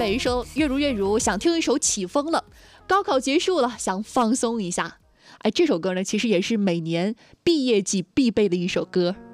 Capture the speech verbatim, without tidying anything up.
每一首月如月如，想听一首起风了。高考结束了，想放松一下。哎，这首歌呢，其实也是每年毕业季必备的一首歌。